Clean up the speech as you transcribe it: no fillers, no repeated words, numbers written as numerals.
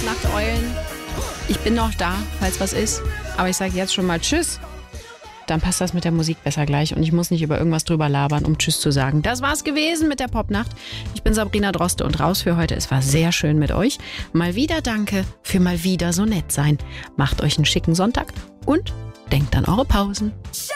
Nachtegeulen. Ich bin noch da, falls was ist. Aber ich sage jetzt schon mal Tschüss. Dann passt das mit der Musik besser gleich und ich muss nicht über irgendwas drüber labern, um Tschüss zu sagen. Das war's gewesen mit der Popnacht. Ich bin Sabrina Droste und raus für heute. Es war sehr schön mit euch. Mal wieder danke für mal wieder so nett sein. Macht euch einen schicken Sonntag und denkt an eure Pausen.